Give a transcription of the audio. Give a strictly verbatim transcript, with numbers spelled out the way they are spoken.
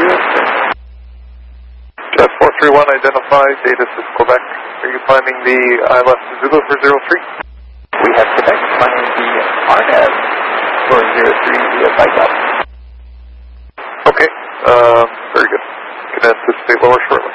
zero three. Jet four three one, identify, data sys Quebec. Are you climbing the I L S Zulu for zero three? We have Quebec climbing the R N A V for zero three via bike up. Okay, uh, very good. Can anticipate lower shortly.